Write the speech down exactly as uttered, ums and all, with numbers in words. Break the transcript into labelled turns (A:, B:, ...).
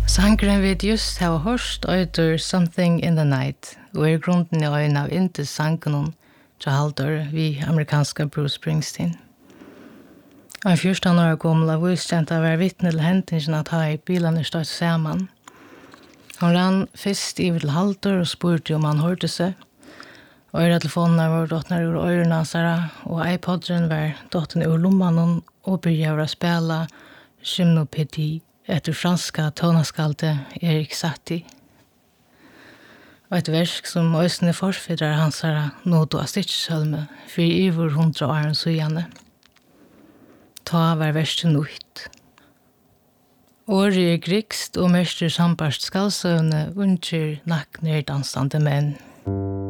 A: Sangren vi just har hørst øyder Something in the Night, og er grunden i øynene av inte sangen til halvdør vi amerikanska Bruce Springsteen. Og en fjorten år gammel av uskjent av å være vittne til hentingen at ha i bilene stått sammen. Hun rann først i til halvdør og spurte om han hørte seg. Øyretelefonene var dottene ur øyrene hans, og iPodren var dottene ur lommene og begynte å spille Gymnopédie etter franska tonaskalte Erik Satie. Og et versk som øsne forsfidrar hans her nådde av Stitchsølme for iver hundra åren søgjane. Ta var verste nøyt. Året er grikst og mester sambarst skalsøvne unnskjer nakner dansande menn.